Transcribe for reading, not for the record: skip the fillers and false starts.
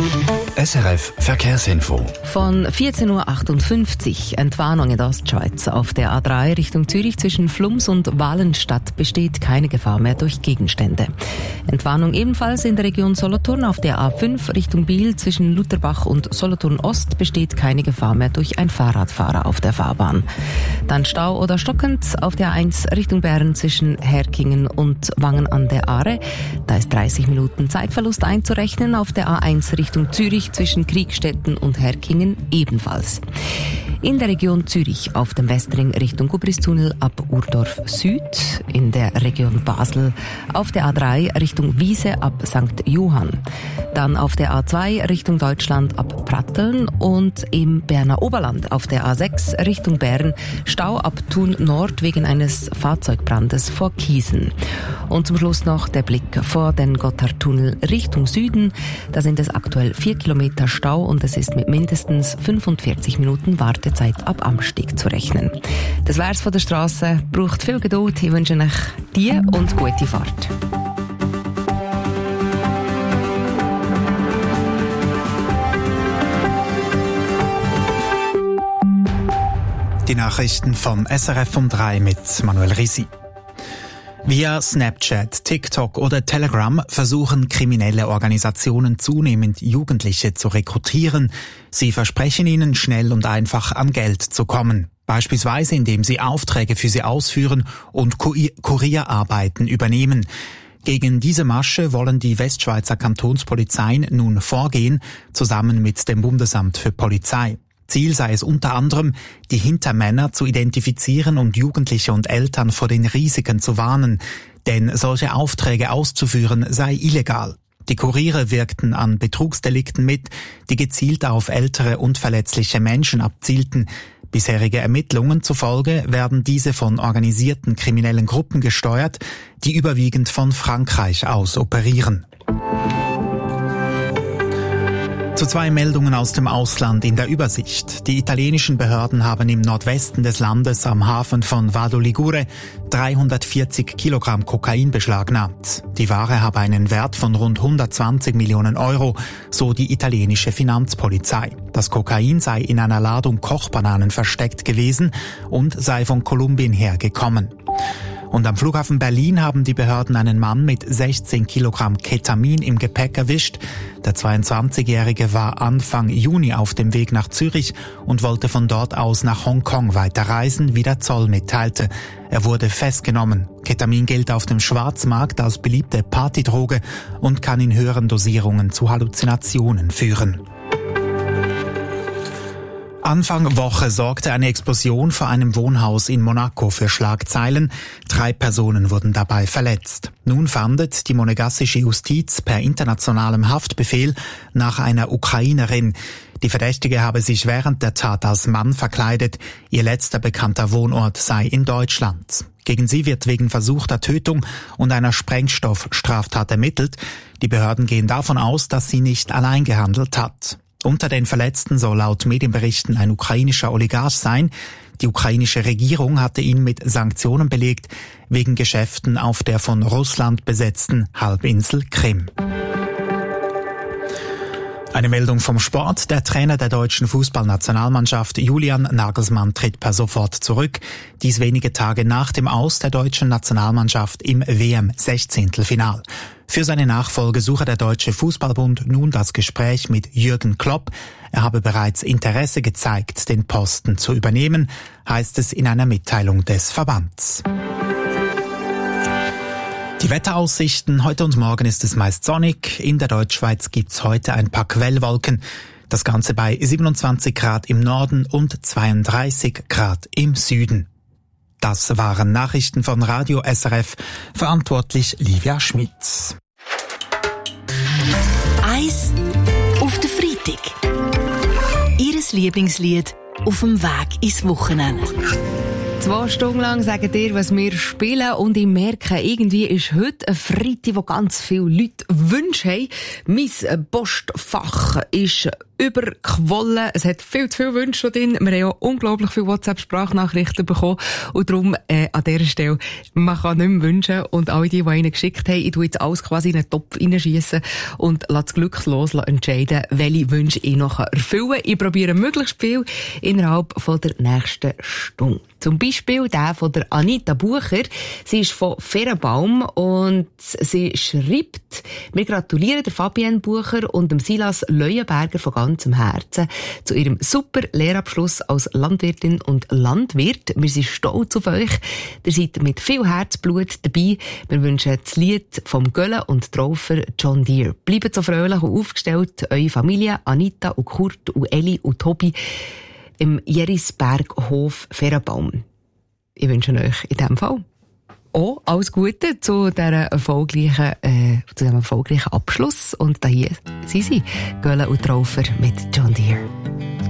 SRF Verkehrsinfo. Von 14.58 Uhr Entwarnung in der Ostschweiz. Auf der A3 Richtung Zürich zwischen Flums und Walenstadt besteht keine Gefahr mehr durch Gegenstände. Entwarnung ebenfalls in der Region Solothurn. Auf der A5 Richtung Biel zwischen Lutherbach und Solothurn Ost besteht keine Gefahr mehr durch einen Fahrradfahrer auf der Fahrbahn. Dann Stau oder stockend auf der A1 Richtung Bern zwischen Herkingen und Wangen an der Aare. Da ist 30 Minuten Zeitverlust einzurechnen. Auf der A1 Richtung Zürich zwischen Kriegstetten und Herkingen ebenfalls. In der Region Zürich auf dem Westring Richtung Gubristunnel ab Urdorf Süd, in der Region Basel auf der A3 Richtung Wiese ab St. Johann, dann auf der A2 Richtung Deutschland ab Pratteln und im Berner Oberland auf der A6 Richtung Bern Stau ab Thun Nord wegen eines Fahrzeugbrandes vor Kiesen. Und zum Schluss noch der Blick vor den Gotthardtunnel Richtung Süden. Da sind es aktuell 4 Kilometer Stau und es ist mit mindestens 45 Minuten Wartezeit ab Amsteg zu rechnen. Das wär's von der Strasse. Braucht viel Geduld. Ich wünsche euch die und gute Fahrt. Die Nachrichten von SRF um 3 mit Manuel Risi. Via Snapchat, TikTok oder Telegram versuchen kriminelle Organisationen zunehmend Jugendliche zu rekrutieren. Sie versprechen ihnen, schnell und einfach an Geld zu kommen. Beispielsweise indem sie Aufträge für sie ausführen und Kurierarbeiten übernehmen. Gegen diese Masche wollen die Westschweizer Kantonspolizeien nun vorgehen, zusammen mit dem Bundesamt für Polizei. Ziel sei es unter anderem, die Hintermänner zu identifizieren und Jugendliche und Eltern vor den Risiken zu warnen, denn solche Aufträge auszuführen sei illegal. Die Kuriere wirkten an Betrugsdelikten mit, die gezielt auf ältere und verletzliche Menschen abzielten. Bisherige Ermittlungen zufolge werden diese von organisierten kriminellen Gruppen gesteuert, die überwiegend von Frankreich aus operieren. Zu 2 Meldungen aus dem Ausland in der Übersicht. Die italienischen Behörden haben im Nordwesten des Landes am Hafen von Vado Ligure 340 Kilogramm Kokain beschlagnahmt. Die Ware habe einen Wert von rund 120 Millionen Euro, so die italienische Finanzpolizei. Das Kokain sei in einer Ladung Kochbananen versteckt gewesen und sei von Kolumbien hergekommen. Und am Flughafen Berlin haben die Behörden einen Mann mit 16 Kilogramm Ketamin im Gepäck erwischt. Der 22-Jährige war Anfang Juni auf dem Weg nach Zürich und wollte von dort aus nach Hongkong weiterreisen, wie der Zoll mitteilte. Er wurde festgenommen. Ketamin gilt auf dem Schwarzmarkt als beliebte Partydroge und kann in höheren Dosierungen zu Halluzinationen führen. Anfang Woche sorgte eine Explosion vor einem Wohnhaus in Monaco für Schlagzeilen. 3 Personen wurden dabei verletzt. Nun fahndet die monegassische Justiz per internationalem Haftbefehl nach einer Ukrainerin. Die Verdächtige habe sich während der Tat als Mann verkleidet. Ihr letzter bekannter Wohnort sei in Deutschland. Gegen sie wird wegen versuchter Tötung und einer Sprengstoffstraftat ermittelt. Die Behörden gehen davon aus, dass sie nicht allein gehandelt hat. Unter den Verletzten soll laut Medienberichten ein ukrainischer Oligarch sein. Die ukrainische Regierung hatte ihn mit Sanktionen belegt, wegen Geschäften auf der von Russland besetzten Halbinsel Krim. Eine Meldung vom Sport. Der Trainer der deutschen Fußballnationalmannschaft Julian Nagelsmann tritt per sofort zurück. Dies wenige Tage nach dem Aus der deutschen Nationalmannschaft im WM-16-Final. Für seine Nachfolge suche der Deutsche Fußballbund nun das Gespräch mit Jürgen Klopp. Er habe bereits Interesse gezeigt, den Posten zu übernehmen, heißt es in einer Mitteilung des Verbands. Die Wetteraussichten. Heute und morgen ist es meist sonnig. In der Deutschschweiz gibt's heute ein paar Quellwolken. Das Ganze bei 27 Grad im Norden und 32 Grad im Süden. Das waren Nachrichten von Radio SRF. Verantwortlich Livia Schmitz. Eis auf den Freitag. Ihres Lieblingslied auf dem Weg ins Wochenende. 2 Stunden lang sagen dir, was wir spielen, und ich merke, irgendwie ist heute ein Freitag, wo ganz viele Leute Wünsche haben. Mein Postfach ist überquollen. Es hat viel zu viele Wünsche drin. Wir haben auch unglaublich viele WhatsApp-Sprachnachrichten bekommen. Und darum, an dieser Stelle, man kann nicht mehr wünschen. Und alle die einen geschickt haben, ich tue jetzt alles quasi in einen Topf reinschiessen und lasse das glückslos entscheiden, welche Wünsche ich noch erfüllen kann. Ich probiere möglichst viel innerhalb von der nächsten Stunde. Zum Beispiel der von der Anita Bucher. Sie ist von Ferenbaum und sie schreibt, wir gratulieren der Fabienne Bucher und dem Silas Leuenberger von ganzem Herzen zu ihrem super Lehrabschluss als Landwirtin und Landwirt. Wir sind stolz auf euch. Ihr seid mit viel Herzblut dabei. Wir wünschen das Lied vom Gölle und Traufer John Deere. Bleibt so fröhlich und aufgestellt, eure Familie Anita und Kurt und Eli und Tobi im Jerisberghof Ferenbaum. Ich wünsche euch in diesem Fall auch alles Gute zu diesem erfolgreichen Abschluss. Und da hier sind sie, Gölle und Traufer mit John Deere.